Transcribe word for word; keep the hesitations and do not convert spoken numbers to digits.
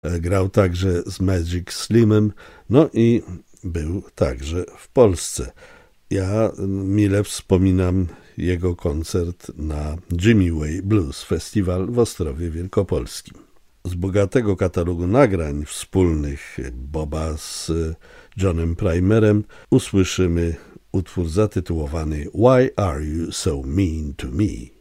Grał także z Magic Slimem, no i był także w Polsce. Ja mile wspominam jego koncert na Jimmy Way Blues Festival w Ostrowie Wielkopolskim. Z bogatego katalogu nagrań wspólnych Boba z Johnem Primerem usłyszymy utwór zatytułowany Why Are You So Mean to Me?